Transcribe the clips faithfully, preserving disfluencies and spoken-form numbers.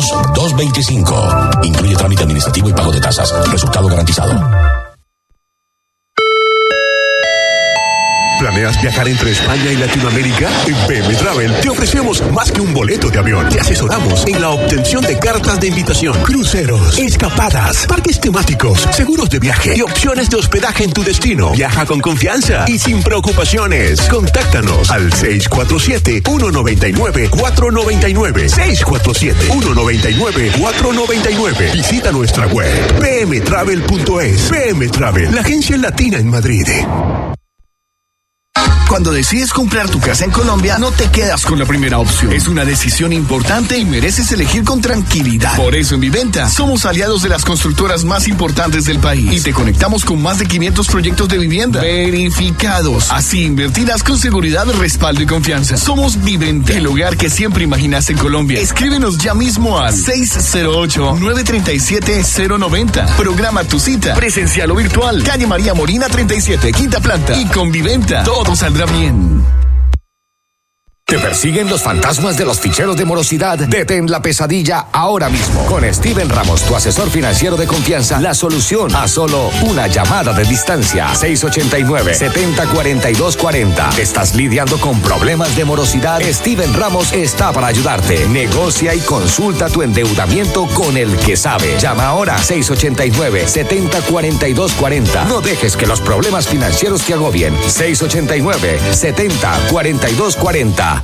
dos dos veinticinco. Incluye trámite administrativo y pago de tasas. Resultado garantizado. ¿Planeas viajar entre España y Latinoamérica? En P M Travel te ofrecemos más que un boleto de avión. Te asesoramos en la obtención de cartas de invitación, cruceros, escapadas, parques temáticos, seguros de viaje y opciones de hospedaje en tu destino. Viaja con confianza y sin preocupaciones. Contáctanos al seis cuatro siete, uno nueve nueve, cuatro nueve nueve. seis cuatro siete, uno nueve nueve, cuatro nueve nueve. Visita nuestra web p m travel punto es. P M Travel, la agencia latina en Madrid. Cuando decides comprar tu casa en Colombia, no te quedas con la primera opción. Es una decisión importante y mereces elegir con tranquilidad. Por eso en Viventa somos aliados de las constructoras más importantes del país y te conectamos con más de quinientos proyectos de vivienda verificados. Así invertirás con seguridad, respaldo y confianza. Somos Viventa, el hogar que siempre imaginaste en Colombia. Escríbenos ya mismo al seis cero ocho, nueve tres siete, cero nueve cero. Programa tu cita, presencial o virtual. Calle María Molina treinta y siete, quinta planta. Y con Viventa todo saldrá bien. ¿Te persiguen los fantasmas de los ficheros de morosidad? Detén la pesadilla ahora mismo. Con Steven Ramos, tu asesor financiero de confianza, la solución a solo una llamada de distancia. seis ocho nueve, siete cero cuatro dos cuatro cero. ¿Estás lidiando con problemas de morosidad? Steven Ramos está para ayudarte. Negocia y consulta tu endeudamiento con el que sabe. Llama ahora seis ocho nueve, siete cero cuatro dos cuatro cero. No dejes que los problemas financieros te agobien. seis ocho nueve, siete cero cuatro dos cuatro cero.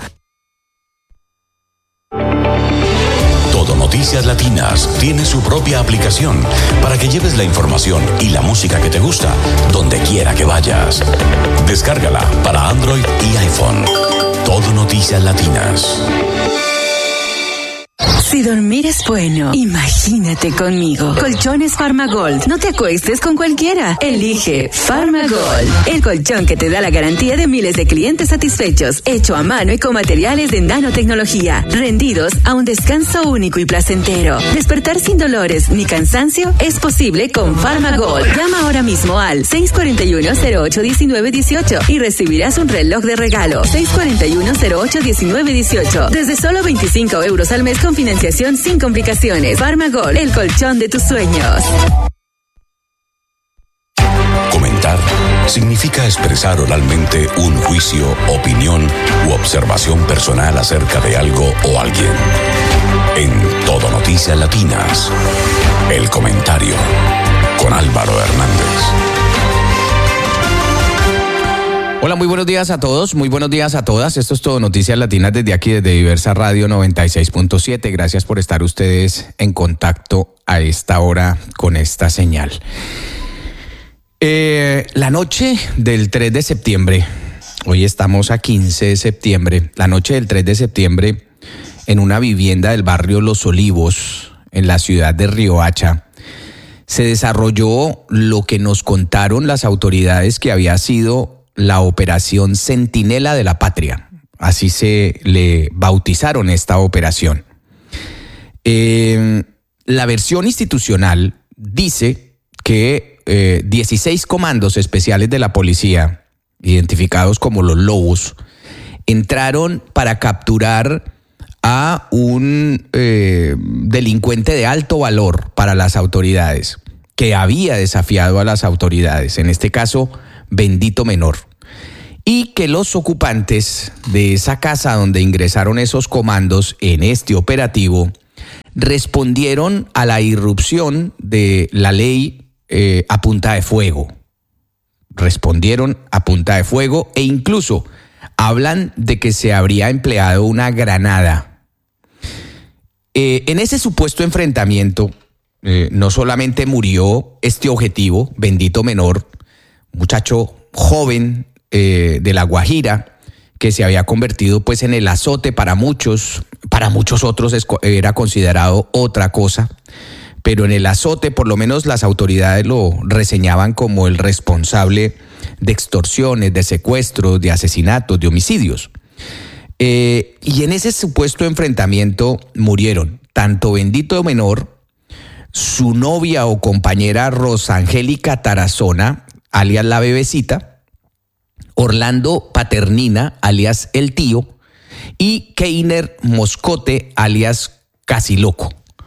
Todo Noticias Latinas tiene su propia aplicación para que lleves la información y la música que te gusta donde quiera que vayas. Descárgala para Android y iPhone. Todo Noticias Latinas. Si dormir es bueno, imagínate conmigo. Colchones Farmagold. No te acuestes con cualquiera. Elige Farmagold, el colchón que te da la garantía de miles de clientes satisfechos, hecho a mano y con materiales de nanotecnología, rendidos a un descanso único y placentero. Despertar sin dolores ni cansancio es posible con Farmagold. Llama ahora mismo al seis cuatro uno, cero ocho uno nueve uno ocho y recibirás un reloj de regalo. seis cuatro uno, cero ocho uno nueve uno ocho. Desde solo veinticinco euros al mes con financiación sin complicaciones. Farmagold, el colchón de tus sueños. Comentar significa expresar oralmente un juicio, opinión u observación personal acerca de algo o alguien. En Todo Noticias Latinas, el comentario con Álvaro Hernández. Hola, muy buenos días a todos, muy buenos días a todas. Esto es Todo Noticias Latinas desde aquí, desde Diversa Radio noventa y seis punto siete. Gracias por estar ustedes en contacto a esta hora con esta señal. Eh, la noche del tres de septiembre, hoy estamos a quince de septiembre, la noche del tres de septiembre, en una vivienda del barrio Los Olivos, en la ciudad de Riohacha, se desarrolló lo que nos contaron las autoridades que había sido la Operación Centinela de la Patria. Así se le bautizaron esta operación. Eh, la versión institucional dice que eh, dieciséis comandos especiales de la policía, identificados como los Lobos, entraron para capturar a un eh, delincuente de alto valor para las autoridades, que había desafiado a las autoridades, en este caso Bendito Menor, y que los ocupantes de esa casa donde ingresaron esos comandos en este operativo respondieron a la irrupción de la ley eh, a punta de fuego. Respondieron a punta de fuego e incluso hablan de que se habría empleado una granada. Eh, en ese supuesto enfrentamiento, eh, no solamente murió este objetivo, Bendito Menor, muchacho joven eh, de La Guajira, que se había convertido pues en el azote para muchos, para muchos otros era considerado otra cosa, pero en el azote por lo menos las autoridades lo reseñaban como el responsable de extorsiones, de secuestros, de asesinatos, de homicidios. Eh, y en ese supuesto enfrentamiento murieron tanto Bendito Menor, su novia o compañera Rosangélica Tarazona, alias La Bebecita, Orlando Paternina, alias El Tío, y Keiner Moscote, alias Casi Loco.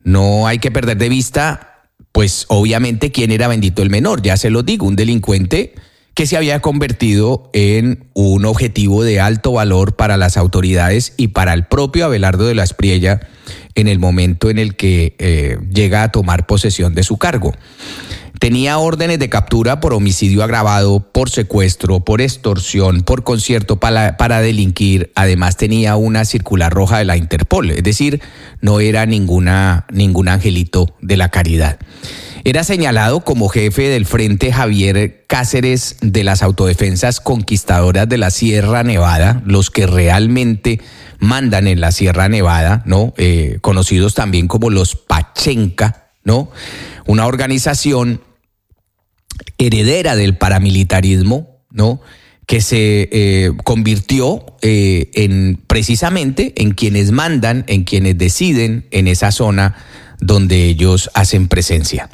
No hay que perder de vista, pues obviamente quién era Bendito el Menor, ya se lo digo, un delincuente que se había convertido en un objetivo de alto valor para las autoridades y para el propio Abelardo de la Espriella en el momento en el que eh, llega a tomar posesión de su cargo. Tenía órdenes de captura por homicidio agravado, por secuestro, por extorsión, por concierto para, para delinquir. Además tenía una circular roja de la Interpol, es decir, no era ninguna, ningún angelito de la caridad. Era señalado como jefe del Frente Javier Cáceres de las Autodefensas Conquistadoras de la Sierra Nevada, los que realmente mandan en la Sierra Nevada, ¿no? Eh, conocidos también como los Pachenca, ¿no? Una organización heredera del paramilitarismo, ¿no? Que se eh, convirtió eh, en precisamente en quienes mandan, en quienes deciden en esa zona donde ellos hacen presencia.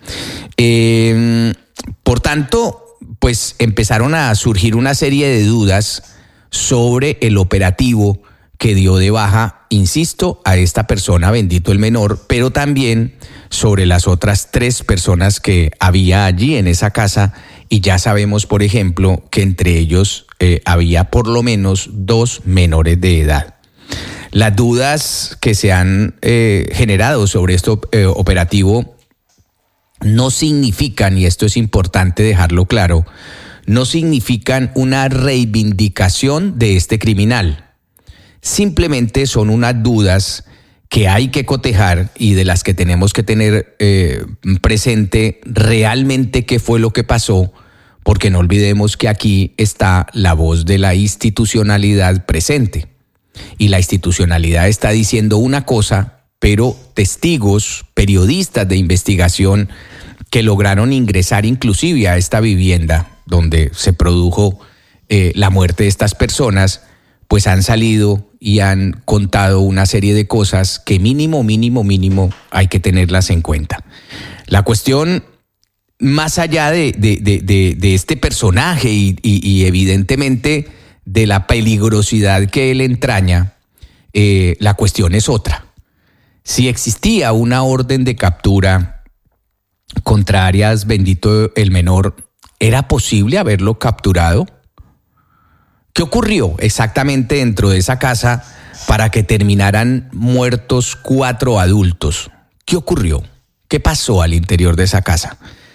Eh, por tanto, pues empezaron a surgir una serie de dudas sobre el operativo que dio de baja, insisto, a esta persona, Bendito el Menor, pero también sobre las otras tres personas que había allí en esa casa, y ya sabemos, por ejemplo, que entre ellos eh, había por lo menos dos menores de edad. Las dudas que se han eh, generado sobre este eh, operativo no significan, y esto es importante dejarlo claro, no significan una reivindicación de este criminal. Simplemente son unas dudas que hay que cotejar y de las que tenemos que tener eh, presente realmente qué fue lo que pasó, porque no olvidemos que aquí está la voz de la institucionalidad presente. Y la institucionalidad está diciendo una cosa, pero testigos, periodistas de investigación que lograron ingresar inclusive a esta vivienda donde se produjo eh, la muerte de estas personas, pues han salido y han contado una serie de cosas que mínimo, mínimo, mínimo hay que tenerlas en cuenta. La cuestión, más allá de, de, de, de, de este personaje y, y, y evidentemente de la peligrosidad que él entraña, eh, la cuestión es otra. Si existía una orden de captura contra Arias Bendito el Menor, ¿era posible haberlo capturado? ¿Qué ocurrió exactamente dentro de esa casa para que terminaran muertos cuatro adultos? ¿Qué ocurrió? ¿Qué pasó al interior de esa casa?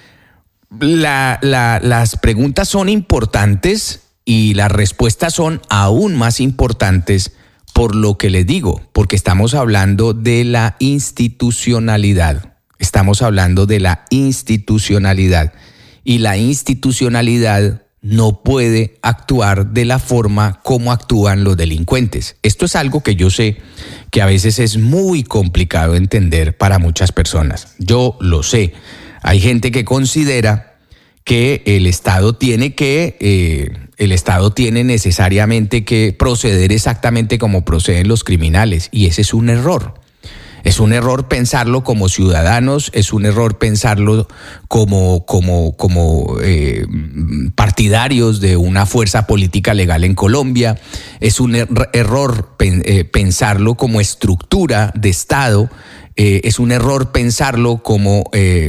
La, la, las preguntas son importantes y las respuestas son aún más importantes por lo que les digo, porque estamos hablando de la institucionalidad. Estamos hablando de la institucionalidad y la institucionalidad no puede actuar de la forma como actúan los delincuentes. Esto es algo que yo sé que a veces es muy complicado entender para muchas personas. Yo lo sé. Hay gente que considera que el Estado tiene que, eh, el Estado tiene necesariamente que proceder exactamente como proceden los criminales, y ese es un error. Es un error pensarlo como ciudadanos, es un error pensarlo como, como, como eh, partidarios de una fuerza política legal en Colombia, es un er- error pen, eh, pensarlo como estructura de Estado, eh, es un error pensarlo como eh,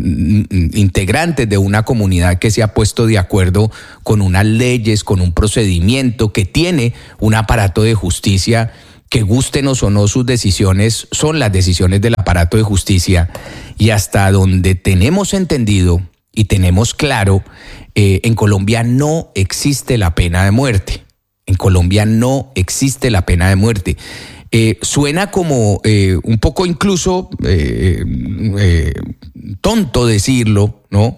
integrantes de una comunidad que se ha puesto de acuerdo con unas leyes, con un procedimiento, que tiene un aparato de justicia que gústenos o no sus decisiones, son las decisiones del aparato de justicia, y hasta donde tenemos entendido y tenemos claro, eh, en Colombia no existe la pena de muerte. En Colombia no existe la pena de muerte. Eh, suena como eh, un poco incluso eh, eh, tonto decirlo, ¿no?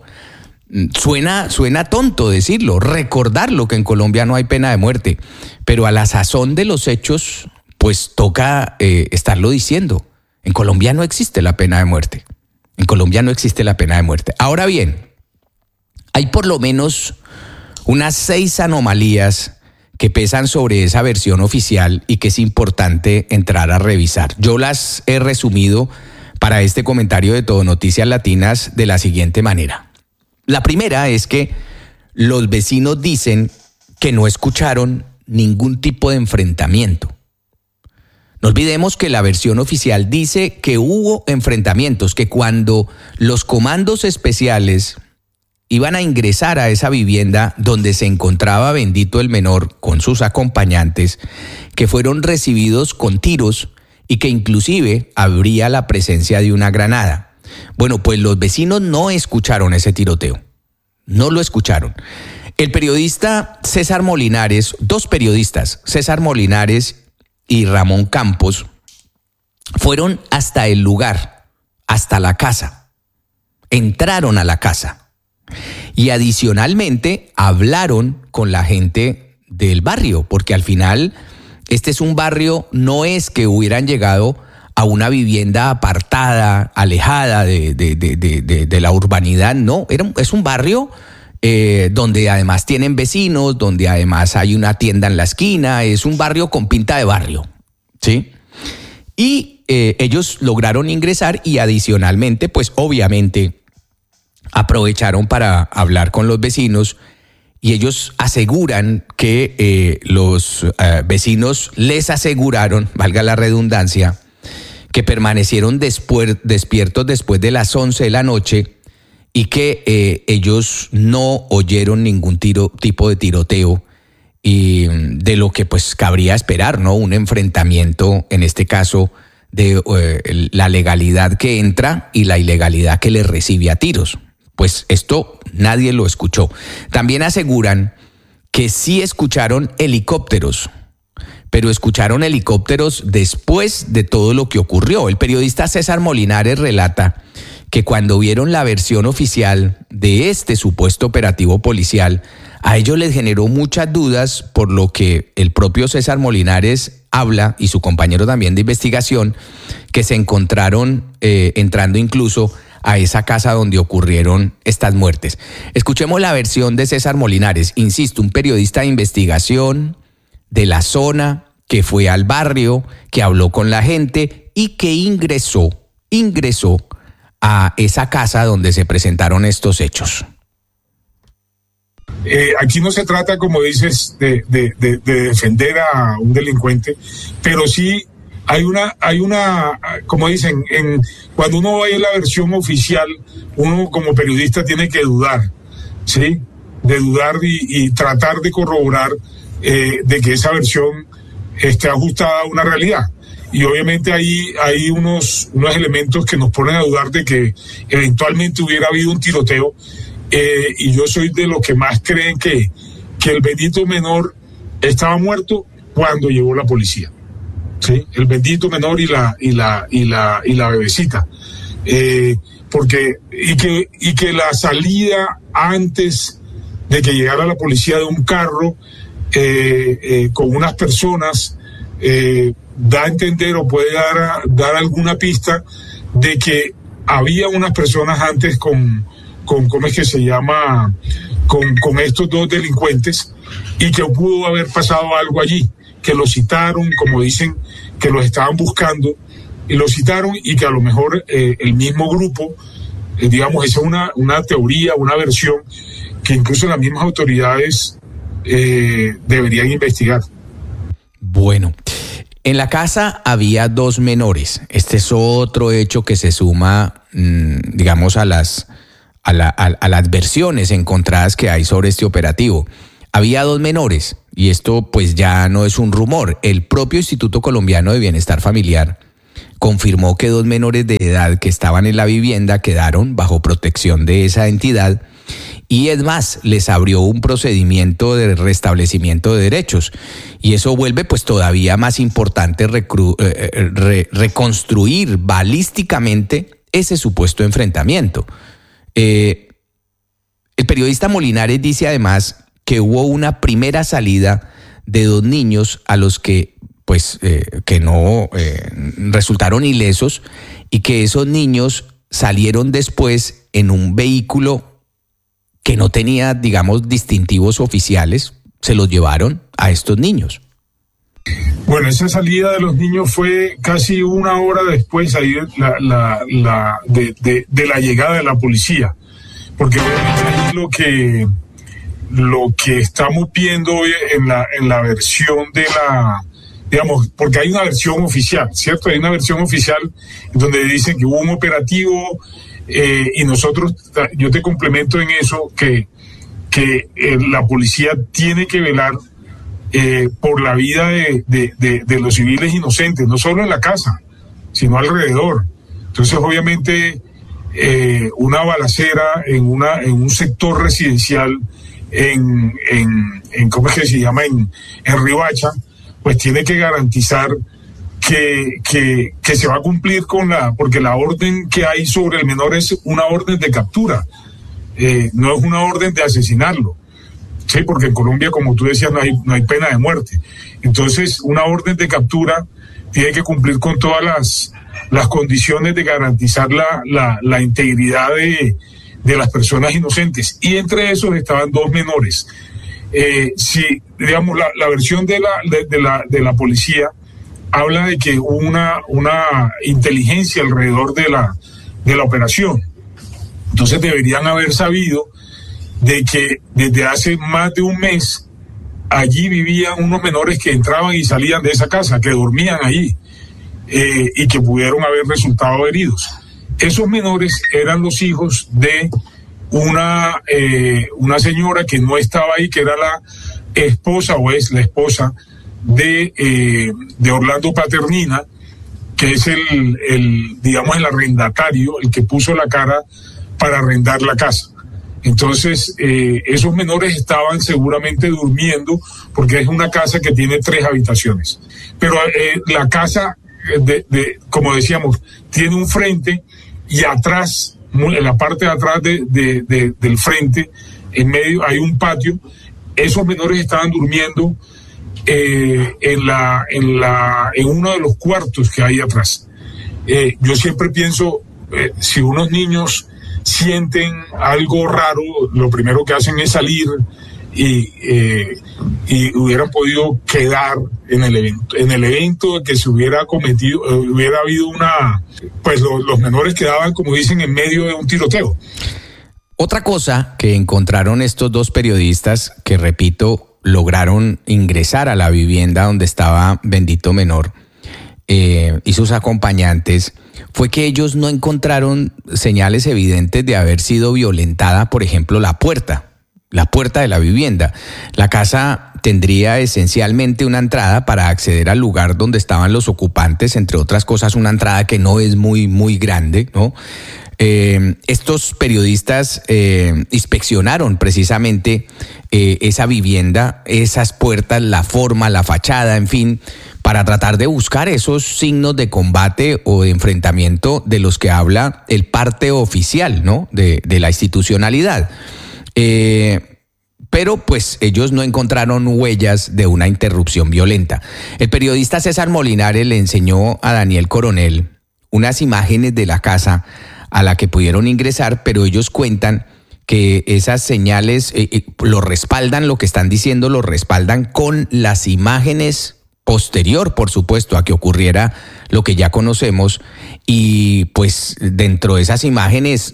Suena, suena tonto decirlo, recordarlo, que en Colombia no hay pena de muerte, pero a la sazón de los hechos, pues toca eh, estarlo diciendo. En Colombia no existe la pena de muerte. En Colombia no existe la pena de muerte. Ahora bien, hay por lo menos unas seis anomalías que pesan sobre esa versión oficial y que es importante entrar a revisar. Yo las he resumido para este comentario de Todo Noticias Latinas de la siguiente manera. La primera es que los vecinos dicen que no escucharon ningún tipo de enfrentamiento. No olvidemos que la versión oficial dice que hubo enfrentamientos, que cuando los comandos especiales iban a ingresar a esa vivienda donde se encontraba Bendito el menor con sus acompañantes, que fueron recibidos con tiros y que inclusive habría la presencia de una granada. Bueno, pues los vecinos no escucharon ese tiroteo, no lo escucharon. El periodista César Molinares, dos periodistas, César Molinares y Ramón Campos, fueron hasta el lugar, hasta la casa, entraron a la casa y adicionalmente hablaron con la gente del barrio, porque al final este es un barrio, no es que hubieran llegado a una vivienda apartada, alejada de, de, de, de, de, de la urbanidad, no, era, es un barrio eh, donde además tienen vecinos, donde además hay una tienda en la esquina, es un barrio con pinta de barrio, ¿sí? Y eh, ellos lograron ingresar y adicionalmente, pues obviamente aprovecharon para hablar con los vecinos y ellos aseguran que eh, los eh, vecinos les aseguraron, valga la redundancia, que permanecieron después, despiertos después de las once de la noche y que eh, ellos no oyeron ningún tiro, tipo de tiroteo y de lo que pues cabría esperar, ¿no? Un enfrentamiento, en este caso, de eh, la legalidad que entra y la ilegalidad que le recibe a tiros. Pues esto nadie lo escuchó. También aseguran que sí escucharon helicópteros, pero escucharon helicópteros después de todo lo que ocurrió. El periodista César Molinares relata que cuando vieron la versión oficial de este supuesto operativo policial, a ellos les generó muchas dudas, por lo que el propio César Molinares habla, y su compañero también de investigación, que se encontraron eh, entrando incluso a esa casa donde ocurrieron estas muertes. Escuchemos la versión de César Molinares, insisto, un periodista de investigación de la zona, que fue al barrio, que habló con la gente y que ingresó, ingresó a esa casa donde se presentaron estos hechos. Eh, aquí no se trata, como dices, de, de, de, de defender a un delincuente, pero sí hay una, hay una, como dicen, en, cuando uno ve la versión oficial, uno como periodista tiene que dudar, ¿sí? De dudar y, y tratar de corroborar eh, de que esa versión esté ajustada a una realidad. Y obviamente hay, hay unos, unos elementos que nos ponen a dudar de que eventualmente hubiera habido un tiroteo. Eh, y yo soy de los que más creen que, que el Bendito menor estaba muerto cuando llegó la policía, ¿sí? El Bendito menor y la y la y la y la bebecita, eh, porque y que y que la salida antes de que llegara la policía de un carro eh, eh, con unas personas eh, da a entender o puede dar a, dar alguna pista de que había unas personas antes con con, ¿cómo es que se llama? Con, con estos dos delincuentes y que pudo haber pasado algo allí, que los citaron, como dicen, que los estaban buscando y los citaron y que a lo mejor eh, el mismo grupo, eh, digamos, esa es una, una teoría, una versión que incluso las mismas autoridades eh, deberían investigar. Bueno, en la casa había dos menores. Este es otro hecho que se suma, mmm, digamos, a las... A, la, a, a las versiones encontradas que hay sobre este operativo. Había dos menores, y esto pues ya no es un rumor. El propio Instituto Colombiano de Bienestar Familiar confirmó que dos menores de edad que estaban en la vivienda quedaron bajo protección de esa entidad, y es más, les abrió un procedimiento de restablecimiento de derechos, y eso vuelve pues todavía más importante recru- eh, re- reconstruir balísticamente ese supuesto enfrentamiento. Eh, el periodista Molinares dice además que hubo una primera salida de dos niños a los que pues eh, que no eh, resultaron ilesos y que esos niños salieron después en un vehículo que no tenía, digamos, distintivos oficiales, se los llevaron a estos niños. Bueno, esa salida de los niños fue casi una hora después ahí la, la, la, de, de, de la llegada de la policía, porque obviamente lo que, lo que estamos viendo hoy en la, en la versión de la, digamos, porque hay una versión oficial, ¿cierto? Hay una versión oficial donde dicen que hubo un operativo eh, y nosotros, yo te complemento en eso, que, que eh, la policía tiene que velar eh, por la vida de, de, de, de los civiles inocentes, no solo en la casa, sino alrededor. Entonces, obviamente, eh, una balacera en, una, en un sector residencial en, en, en ¿cómo es que se llama? En, en Riohacha, pues tiene que garantizar que, que, que se va a cumplir con la, porque la orden que hay sobre el menor es una orden de captura, eh, no es una orden de asesinarlo, sí, porque en Colombia, como tú decías, no hay, no hay pena de muerte. Entonces, una orden de captura tiene que cumplir con todas las, las condiciones de garantizar la, la, la integridad de, de las personas inocentes, y entre esos estaban dos menores. Eh, si, digamos, la, la versión de la, de, de, la, de la policía habla de que hubo una, una inteligencia alrededor de la, de la operación. Entonces deberían haber sabido de que desde hace más de un mes allí vivían unos menores que entraban y salían de esa casa, que dormían allí, eh, y que pudieron haber resultado heridos. Esos menores eran los hijos de una, eh, una señora que no estaba ahí, que era la esposa o es la esposa de, eh, de Orlando Paternina, que es el, el, digamos, el arrendatario, el que puso la cara para arrendar la casa. Entonces, eh, esos menores estaban seguramente durmiendo, porque es una casa que tiene tres habitaciones. Pero eh, la casa, de, de, como decíamos, tiene un frente y atrás, en la parte de atrás de, de, de, del frente, en medio hay un patio. Esos menores estaban durmiendo eh, en, la, en, la, en uno de los cuartos que hay atrás. Eh, yo siempre pienso, eh, si unos niños sienten algo raro, lo primero que hacen es salir y, eh, y hubieran podido quedar en el evento, en el evento que se hubiera cometido, eh, hubiera habido una, pues lo, los menores quedaban, como dicen, en medio de un tiroteo. Otra cosa que encontraron estos dos periodistas, que repito, lograron ingresar a la vivienda donde estaba Bendito Menor eh, y sus acompañantes, fue que ellos no encontraron señales evidentes de haber sido violentada, por ejemplo, la puerta, la puerta de la vivienda. La casa tendría esencialmente una entrada para acceder al lugar donde estaban los ocupantes, entre otras cosas, una entrada que no es muy, muy grande, ¿no? Eh, estos periodistas eh, inspeccionaron precisamente eh, esa vivienda, esas puertas, la forma, la fachada, en fin, para tratar de buscar esos signos de combate o de enfrentamiento de los que habla el parte oficial, ¿no? de, de la institucionalidad. Eh, pero pues ellos no encontraron huellas de una interrupción violenta. El periodista César Molinares le enseñó a Daniel Coronel unas imágenes de la casa a la que pudieron ingresar, pero ellos cuentan que esas señales eh, eh, lo respaldan, lo que están diciendo lo respaldan con las imágenes posterior, por supuesto, a que ocurriera lo que ya conocemos, y pues dentro de esas imágenes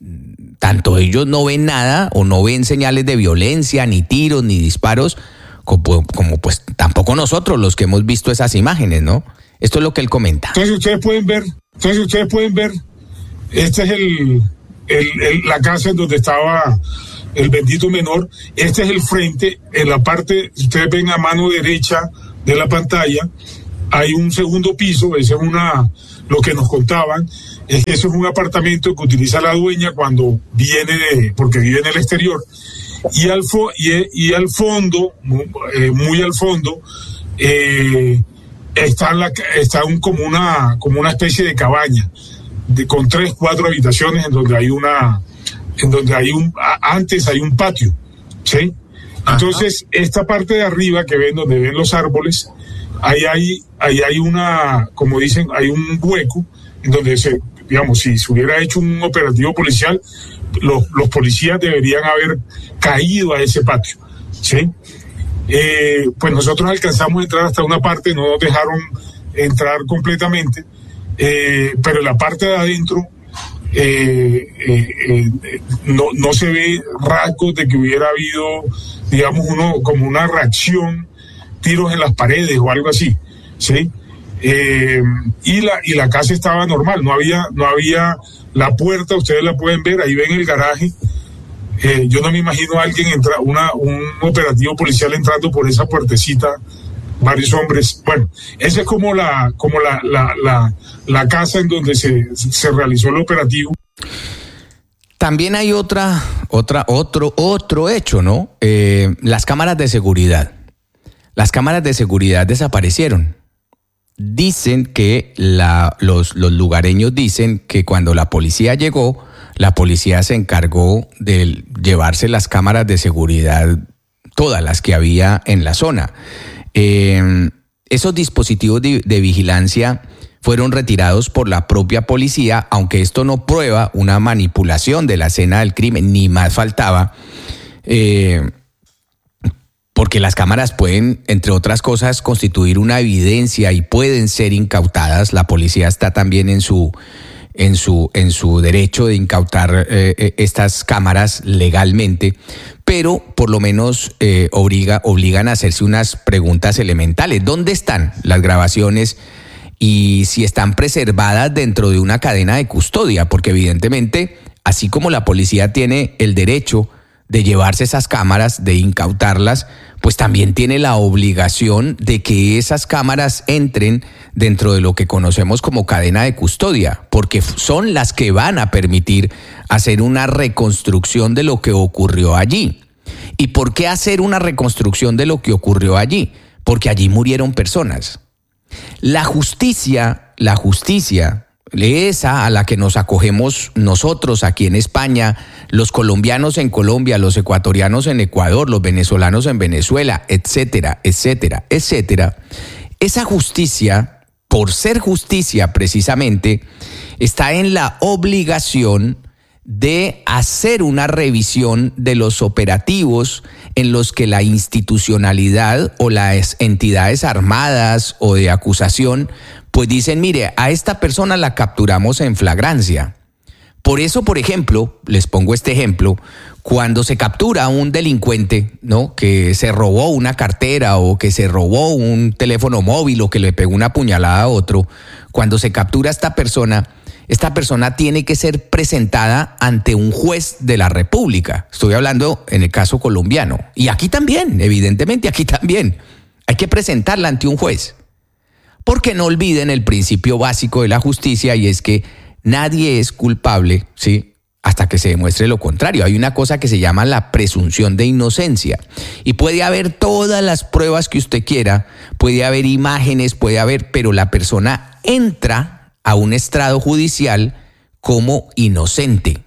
tanto ellos no ven nada o no ven señales de violencia, ni tiros, ni disparos, como, como pues tampoco nosotros los que hemos visto esas imágenes, ¿no? Esto es lo que él comenta. Entonces ustedes pueden ver, entonces ustedes pueden ver, este es el, el, el la casa en donde estaba el Bendito Menor. Este es el frente. En la parte, ustedes ven a mano derecha de la pantalla, hay un segundo piso. Ese es una, lo que nos contaban, es que eso es un apartamento que utiliza la dueña cuando viene, de, porque vive en el exterior. Y al, fo, y, y al fondo, muy, eh, muy al fondo, eh, está, la, está un, como, una, como una especie de cabaña, de, con tres, cuatro habitaciones, en donde hay una, en donde hay un, antes hay un patio, ¿sí? Entonces, ajá, esta parte de arriba que ven, donde ven los árboles, ahí hay, ahí hay una, como dicen, hay un hueco, en donde se, digamos, si se hubiera hecho un operativo policial, los, los policías deberían haber caído a ese patio, ¿sí? Eh, pues nosotros alcanzamos a entrar hasta una parte, no nos dejaron entrar completamente, eh, pero en la parte de adentro eh, eh, eh, no, no se ve rasgos de que hubiera habido, digamos, uno como una reacción, tiros en las paredes o algo así. ¿sí? Eh, y, la, y la casa estaba normal, no había, no había la puerta, ustedes la pueden ver, ahí ven el garaje. Eh, yo no me imagino a alguien, entra, una, un operativo policial entrando por esa puertecita, varios hombres. Bueno, esa es como la, como la, la, la, la casa en donde se, se realizó el operativo. También hay otra, otra, otro, otro hecho, ¿no? Eh, las cámaras de seguridad. Las cámaras de seguridad desaparecieron. Dicen que la, los, los lugareños dicen que cuando la policía llegó, la policía se encargó de llevarse las cámaras de seguridad, todas las que había en la zona. Eh, esos dispositivos de, de vigilancia fueron retirados por la propia policía, aunque esto no prueba una manipulación de la escena del crimen, ni más faltaba, eh, porque las cámaras pueden, entre otras cosas, constituir una evidencia y pueden ser incautadas. La policía está también en su, en su, en su derecho de incautar eh, estas cámaras legalmente, pero por lo menos eh, obliga, obligan a hacerse unas preguntas elementales. ¿Dónde están las grabaciones? Y si están preservadas dentro de una cadena de custodia, porque evidentemente, así como la policía tiene el derecho de llevarse esas cámaras, de incautarlas, pues también tiene la obligación de que esas cámaras entren dentro de lo que conocemos como cadena de custodia, porque son las que van a permitir hacer una reconstrucción de lo que ocurrió allí. ¿Y por qué hacer una reconstrucción de lo que ocurrió allí? Porque allí murieron personas. La justicia, la justicia, esa a la que nos acogemos nosotros aquí en España, los colombianos en Colombia, los ecuatorianos en Ecuador, los venezolanos en Venezuela, etcétera, etcétera, etcétera. Esa justicia, por ser justicia precisamente, está en la obligación de hacer una revisión de los operativos en los que la institucionalidad o las entidades armadas o de acusación pues dicen, mire, a esta persona la capturamos en flagrancia. Por eso, por ejemplo, les pongo este ejemplo, cuando se captura a un delincuente, ¿no?, que se robó una cartera o que se robó un teléfono móvil o que le pegó una puñalada a otro, cuando se captura a esta persona, esta persona tiene que ser presentada ante un juez de la República. Estoy hablando en el caso colombiano. Y aquí también, evidentemente, aquí también. Hay que presentarla ante un juez. Porque no olviden el principio básico de la justicia, y es que nadie es culpable, ¿sí?, hasta que se demuestre lo contrario. Hay una cosa que se llama la presunción de inocencia. Y puede haber todas las pruebas que usted quiera, puede haber imágenes, puede haber, pero la persona entra a un estrado judicial como inocente.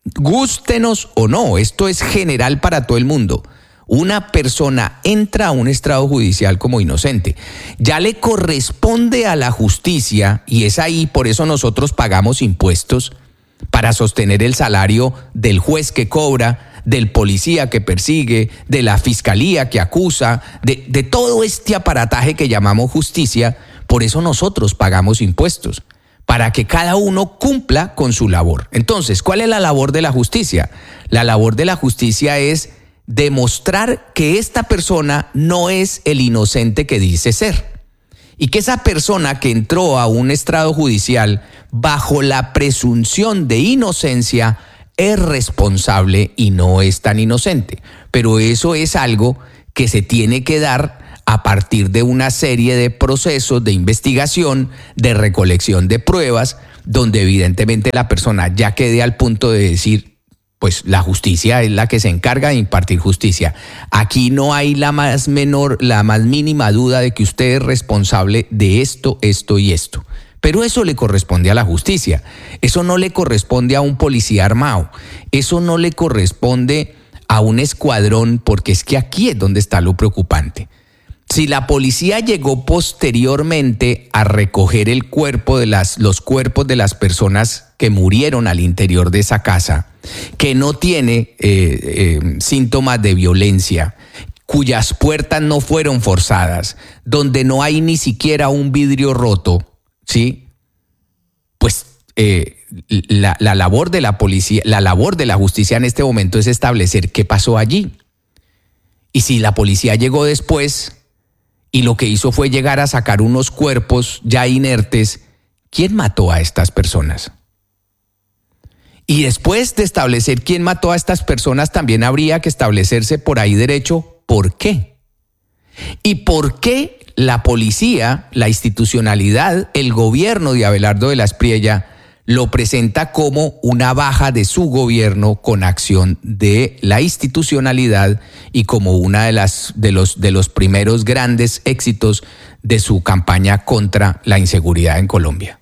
Gústenos o no, esto es general para todo el mundo. Una persona entra a un estrado judicial como inocente. Ya le corresponde a la justicia, y es ahí, por eso nosotros pagamos impuestos, para sostener el salario del juez que cobra, del policía que persigue, de la fiscalía que acusa, de, de todo este aparataje que llamamos justicia. Por eso nosotros pagamos impuestos, para que cada uno cumpla con su labor. Entonces, ¿cuál es la labor de la justicia? La labor de la justicia es demostrar que esta persona no es el inocente que dice ser, y que esa persona que entró a un estrado judicial bajo la presunción de inocencia es responsable y no es tan inocente. Pero eso es algo que se tiene que dar a partir de una serie de procesos de investigación, de recolección de pruebas, donde evidentemente la persona ya quede al punto de decir, pues la justicia es la que se encarga de impartir justicia. Aquí no hay la más menor, la más mínima duda de que usted es responsable de esto, esto y esto. Pero eso le corresponde a la justicia. Eso no le corresponde a un policía armado. Eso no le corresponde a un escuadrón, porque es que aquí es donde está lo preocupante. Si la policía llegó posteriormente a recoger el cuerpo de las, los cuerpos de las personas que murieron al interior de esa casa, que no tiene eh, eh, síntomas de violencia, cuyas puertas no fueron forzadas, donde no hay ni siquiera un vidrio roto, ¿sí? Pues eh, la, la labor de la policía, la labor de la justicia en este momento es establecer qué pasó allí. Y si la policía llegó después y lo que hizo fue llegar a sacar unos cuerpos ya inertes. ¿Quién mató a estas personas? Y después de establecer quién mató a estas personas, también habría que establecerse por ahí derecho por qué. Y por qué la policía, la institucionalidad, el gobierno de Abelardo de la Espriella lo presenta como una baja de su gobierno con acción de la institucionalidad y como una de las de los de los primeros grandes éxitos de su campaña contra la inseguridad en Colombia.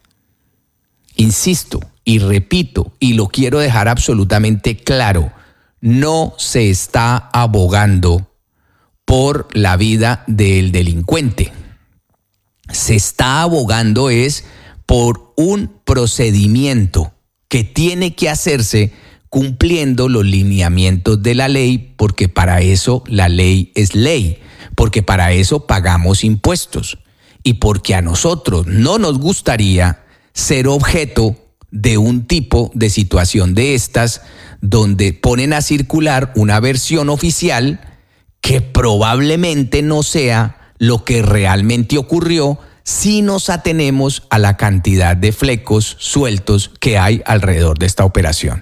Insisto y repito y lo quiero dejar absolutamente claro, no se está abogando por la vida del delincuente. Se está abogando es por un procedimiento que tiene que hacerse cumpliendo los lineamientos de la ley, porque para eso la ley es ley, porque para eso pagamos impuestos y porque a nosotros no nos gustaría ser objeto de un tipo de situación de estas donde ponen a circular una versión oficial que probablemente no sea lo que realmente ocurrió si nos atenemos a la cantidad de flecos sueltos que hay alrededor de esta operación.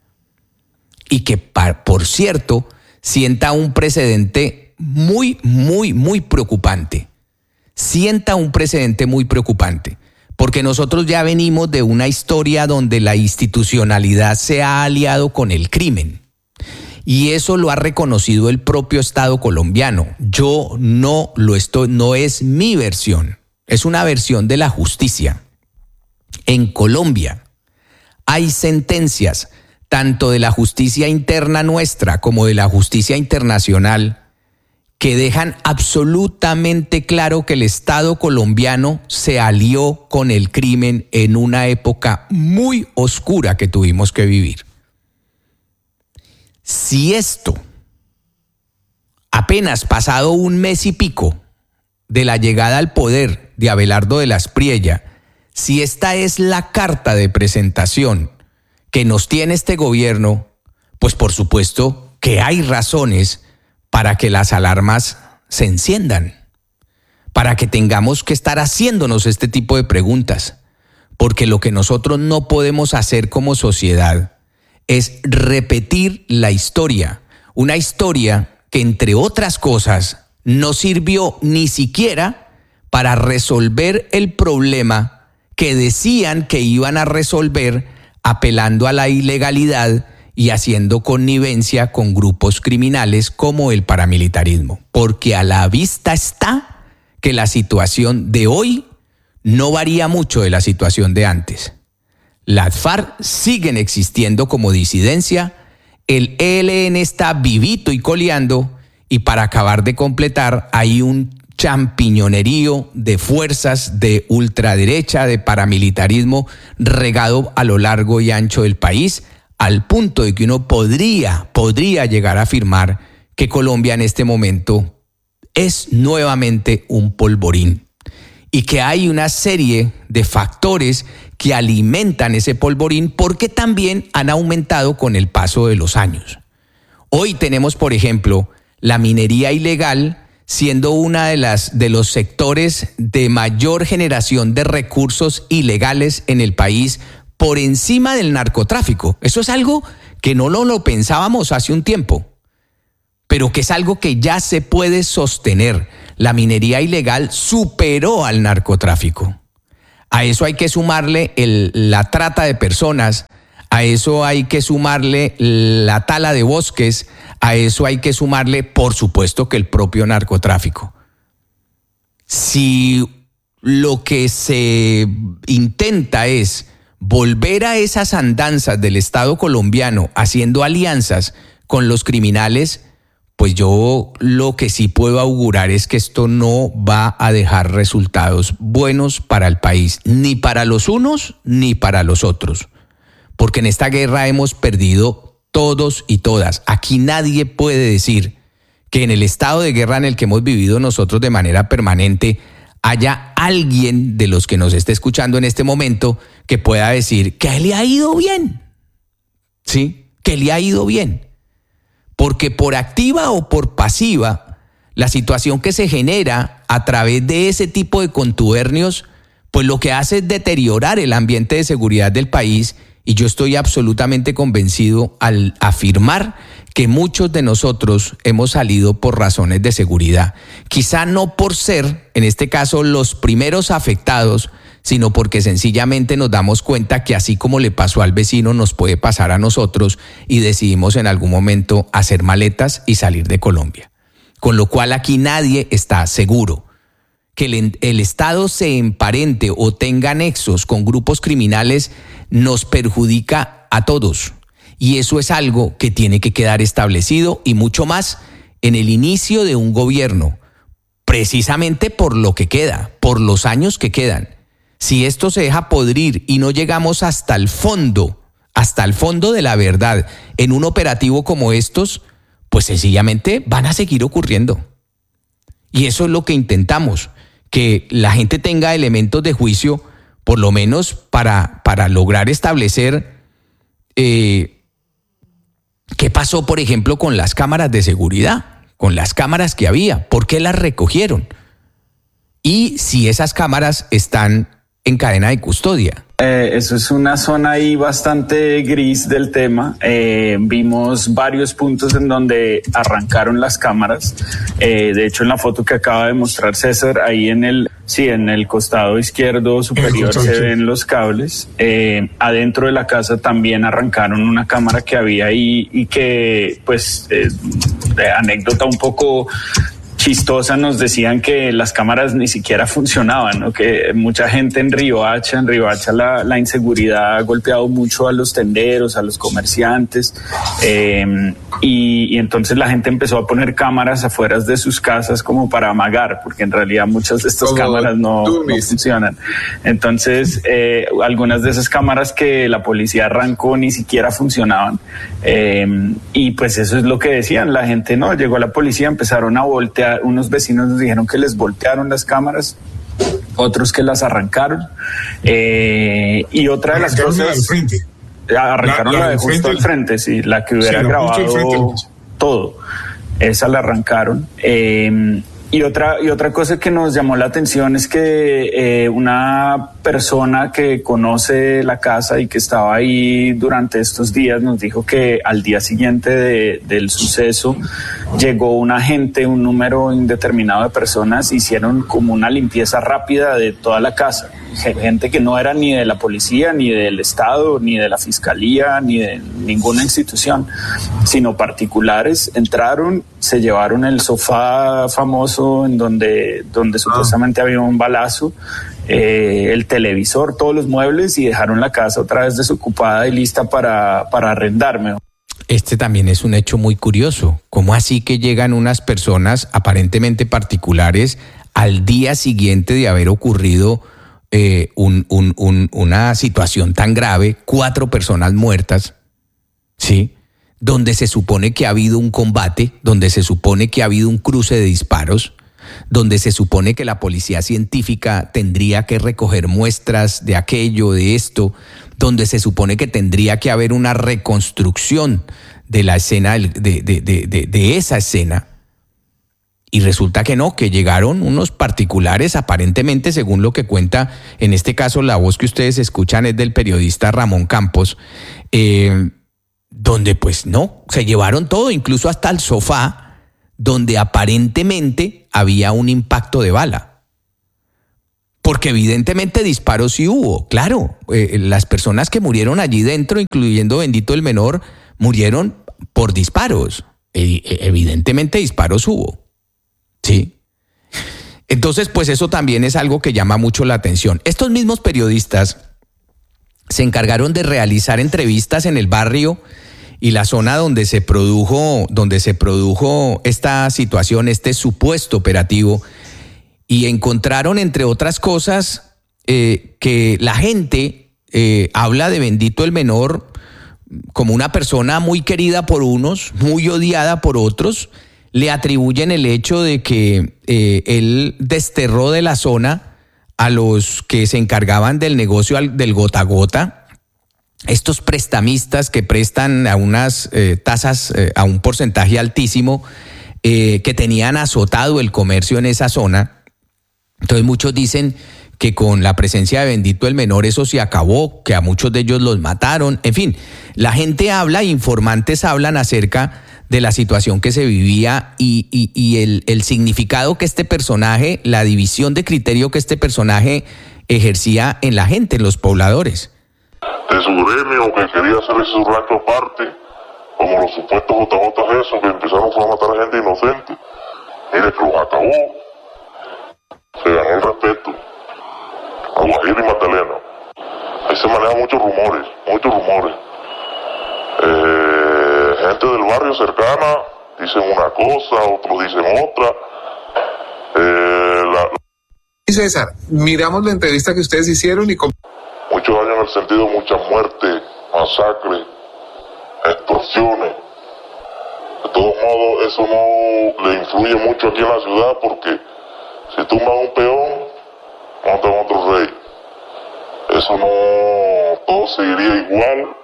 Y que, por cierto, sienta un precedente muy, muy, muy preocupante. Sienta un precedente muy preocupante, porque nosotros ya venimos de una historia donde la institucionalidad se ha aliado con el crimen. Y eso lo ha reconocido el propio Estado colombiano. Yo no lo estoy, no es mi versión. Es una versión de la justicia. En Colombia hay sentencias tanto de la justicia interna nuestra como de la justicia internacional que dejan absolutamente claro que el Estado colombiano se alió con el crimen en una época muy oscura que tuvimos que vivir. Si esto, apenas pasado un mes y pico de la llegada al poder de Abelardo de la Espriella, si esta es la carta de presentación que nos tiene este gobierno, pues por supuesto que hay razones para que las alarmas se enciendan, para que tengamos que estar haciéndonos este tipo de preguntas, porque lo que nosotros no podemos hacer como sociedad es repetir la historia, una historia que entre otras cosas no sirvió ni siquiera para resolver el problema que decían que iban a resolver apelando a la ilegalidad y haciendo connivencia con grupos criminales como el paramilitarismo. Porque a la vista está que la situación de hoy no varía mucho de la situación de antes. Las FARC siguen existiendo como disidencia, el E L N está vivito y coleando, y para acabar de completar hay un champiñonerío de fuerzas de ultraderecha, de paramilitarismo regado a lo largo y ancho del país, al punto de que uno podría, podría llegar a afirmar que Colombia en este momento es nuevamente un polvorín y que hay una serie de factores que alimentan ese polvorín porque también han aumentado con el paso de los años. Hoy tenemos, por ejemplo, la minería ilegal siendo una de las de los sectores de mayor generación de recursos ilegales en el país por encima del narcotráfico. Eso es algo que no lo, lo pensábamos hace un tiempo, pero que es algo que ya se puede sostener. La minería ilegal superó al narcotráfico. A eso hay que sumarle el, la trata de personas, a eso hay que sumarle la tala de bosques, a eso hay que sumarle, por supuesto, que el propio narcotráfico. Si lo que se intenta es volver a esas andanzas del Estado colombiano haciendo alianzas con los criminales, pues yo lo que sí puedo augurar es que esto no va a dejar resultados buenos para el país, ni para los unos ni para los otros. Porque en esta guerra hemos perdido todos y todas. Aquí nadie puede decir que en el estado de guerra en el que hemos vivido nosotros de manera permanente haya alguien de los que nos esté escuchando en este momento que pueda decir que le ha ido bien. ¿Sí? Que le ha ido bien. Porque por activa o por pasiva, La situación que se genera a través de ese tipo de contubernios, pues lo que hace es deteriorar el ambiente de seguridad del país, y yo estoy absolutamente convencido al afirmar que muchos de nosotros hemos salido por razones de seguridad. Quizá no por ser, en este caso, los primeros afectados, sino porque sencillamente nos damos cuenta que así como le pasó al vecino, nos puede pasar a nosotros, y decidimos en algún momento hacer maletas y salir de Colombia. Con lo cual aquí nadie está seguro. Que el, el Estado se emparente o tenga nexos con grupos criminales nos perjudica a todos. Y eso es algo que tiene que quedar establecido, y mucho más en el inicio de un gobierno, precisamente por lo que queda, por los años que quedan. Si esto se deja podrir y no llegamos hasta el fondo, hasta el fondo de la verdad en un operativo como estos, pues sencillamente van a seguir ocurriendo. Y eso es lo que intentamos, que la gente tenga elementos de juicio, por lo menos para, para lograr establecer eh, qué pasó, por ejemplo, con las cámaras de seguridad, con las cámaras que había, por qué las recogieron, y si esas cámaras están en cadena de custodia. Eh, eso es una zona ahí bastante gris del tema. Eh, vimos varios puntos en donde arrancaron las cámaras. Eh, de hecho, en la foto que acaba de mostrar César, ahí en el, sí, en el costado izquierdo superior se ven los cables. Eh, adentro de la casa también arrancaron una cámara que había ahí, y que, pues, eh, de anécdota un poco chistosa, nos decían que las cámaras ni siquiera funcionaban, ¿no? Que mucha gente en Riohacha, en Riohacha la, la inseguridad ha golpeado mucho a los tenderos, a los comerciantes, eh, y, y entonces la gente empezó a poner cámaras afuera de sus casas como para amagar, porque en realidad muchas de estas como cámaras no, no funcionan. Entonces, eh, algunas de esas cámaras que la policía arrancó ni siquiera funcionaban, eh, y pues eso es lo que decían, la gente, no, llegó la policía, empezaron a voltear. Unos vecinos nos dijeron que les voltearon las cámaras, otros que las arrancaron, eh, y otra de las cosas, la del frente. Arrancaron la, la, la de justo al frente, sí, la que hubiera sí, grabado todo, esa la arrancaron. Eh, y otra y otra cosa que nos llamó la atención es que eh, una persona que conoce la casa y que estaba ahí durante estos días nos dijo que al día siguiente de, del suceso llegó un agente, un número indeterminado de personas, hicieron como una limpieza rápida de toda la casa. Gente que no era ni de la policía, ni del Estado, ni de la Fiscalía, ni de ninguna institución, sino particulares, entraron, se llevaron el sofá famoso en donde, donde supuestamente había un balazo, eh, el televisor, todos los muebles, y dejaron la casa otra vez desocupada y lista para, para arrendarme. Este también es un hecho muy curioso. ¿Cómo así que llegan unas personas aparentemente particulares al día siguiente de haber ocurrido eh, un, un, un, una situación tan grave, cuatro personas muertas, ¿sí? Donde se supone que ha habido un combate, donde se supone que ha habido un cruce de disparos, donde se supone que la policía científica tendría que recoger muestras de aquello, de esto, donde se supone que tendría que haber una reconstrucción de la escena, de, de, de, de, de esa escena, y resulta que no, que llegaron unos particulares, aparentemente, según lo que cuenta, en este caso la voz que ustedes escuchan es del periodista Ramón Campos, eh, donde pues no, se llevaron todo, incluso hasta el sofá, donde aparentemente había un impacto de bala. Porque evidentemente disparos sí hubo, claro. Eh, las personas que murieron allí dentro, incluyendo Bendito el Menor, murieron por disparos. E- evidentemente disparos hubo, ¿sí? Entonces, pues eso también es algo que llama mucho la atención. Estos mismos periodistas se encargaron de realizar entrevistas en el barrio y la zona donde se produjo, donde se produjo esta situación, este supuesto operativo, y encontraron, entre otras cosas, eh, que la gente eh, habla de Bendito el Menor como una persona muy querida por unos, muy odiada por otros. Le atribuyen el hecho de que eh, él desterró de la zona a los que se encargaban del negocio del gota a gota, estos prestamistas que prestan a unas eh, tasas, eh, a un porcentaje altísimo, eh, que tenían azotado el comercio en esa zona. Entonces muchos dicen que con la presencia de Bendito el Menor eso se acabó, que a muchos de ellos los mataron. En fin, la gente habla, informantes hablan acerca de la situación que se vivía y, y, y el, el significado que este personaje, la división de criterio que este personaje ejercía en la gente, en los pobladores. De su gremio que quería hacer su rancho aparte, como los supuestos J J esos que empezaron a matar a gente inocente. Mire que los acabó, se ganó el respeto. A Guajira y Magdalena. Ahí se manejan muchos rumores, muchos rumores. Eh, gente del barrio cercana dicen una cosa, otros dicen otra. Eh, la, Y César, miramos la entrevista que ustedes hicieron y... Con... Muchos años en el sentido de muchas muertes, masacres, extorsiones. De todos modos, eso no le influye mucho aquí en la ciudad porque si tumban un peón, montan otro rey. Eso no, todo seguiría igual.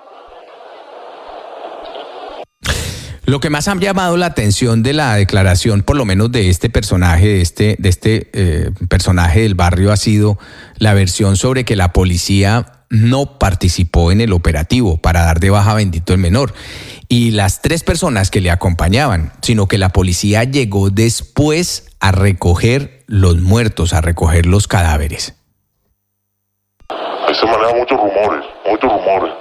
Lo que más ha llamado la atención de la declaración, por lo menos de este personaje, de este, de este eh, personaje del barrio, ha sido la versión sobre que la policía no participó en el operativo para dar de baja a Bendito el Menor. Y las tres personas que le acompañaban, sino que la policía llegó después a recoger los muertos, a recoger los cadáveres. Ahí se manejan muchos rumores, muchos rumores.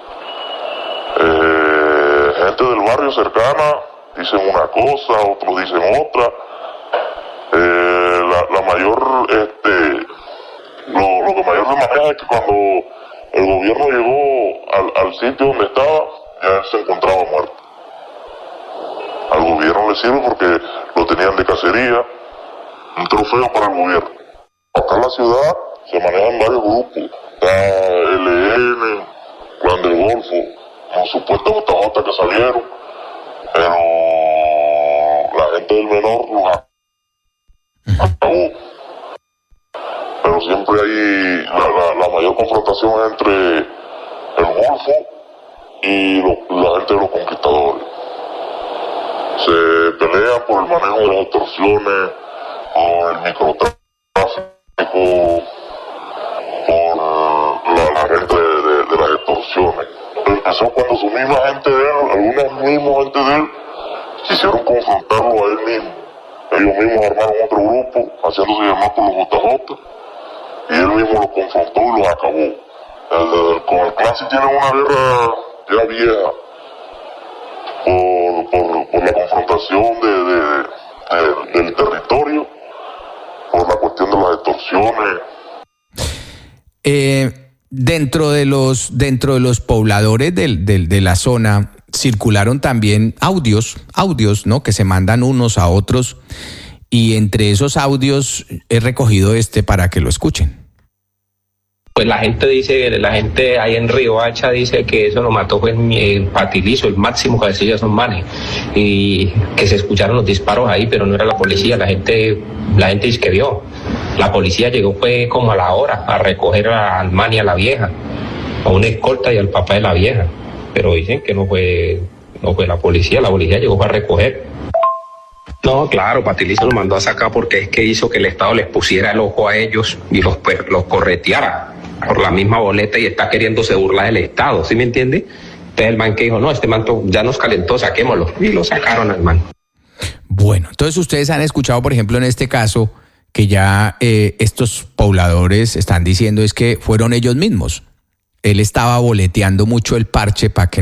Eh, gente del barrio cercana dicen una cosa, otros dicen otra. Eh, la, la mayor, este, lo, lo que mayor se maneja es que cuando el gobierno llegó al, al sitio donde estaba, ya él se encontraba muerto. Al gobierno le sirve porque lo tenían de cacería, un trofeo para el gobierno. Acá en la ciudad se manejan varios grupos. Está L N, Clan del Golfo, los supuestos J J que salieron, pero la gente del Menor los acabó. Pero siempre hay la, la, la mayor confrontación entre el Golfo y lo, la gente de los conquistadores. Se pelean por el manejo de las extorsiones, por el microtráfico, por la, la gente de, de, de las extorsiones. Empezó cuando su misma gente de él, algunos mismos gente de él, quisieron confrontarlo a él mismo. Ellos mismos armaron otro grupo, haciéndose llamar por los J J, y él mismo los confrontó y los acabó. El, el, con el clan sí tienen una guerra ya vieja, por, por, por la confrontación de, de, de, del territorio, por la cuestión de las extorsiones. Eh, dentro de los dentro de los pobladores del, del, de la zona circularon también audios, audios, ¿no? Que se mandan unos a otros, y entre esos audios he recogido este para que lo escuchen. Pues la gente dice, la gente ahí en Riohacha dice que eso lo mató fue el Patilizo, el máximo cabecilla son manes, y que se escucharon los disparos ahí, pero no era la policía, la gente, la gente dice que vio. La policía llegó fue como a la hora a recoger al man y a la vieja, a una escolta y al papá de la vieja, pero dicen que no fue, no fue la policía, la policía llegó para recoger. No, claro, Patilizo lo mandó a sacar porque es que hizo que el Estado les pusiera el ojo a ellos y los, los correteara por la misma boleta y está queriéndose burlar del Estado, ¿sí me entiende? Entonces el man que dijo, no, este man ya nos calentó, saquémoslo, y lo sacaron al man. Bueno, entonces ustedes han escuchado, por ejemplo, en este caso, que ya eh, estos pobladores están diciendo es que fueron ellos mismos. Él estaba boleteando mucho el parche para que